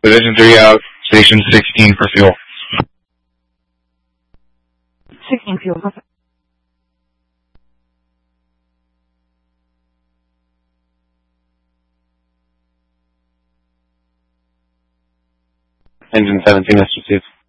Division 3 out, Station 16 for fuel. 16 fuel, perfect. Engine 17 is received.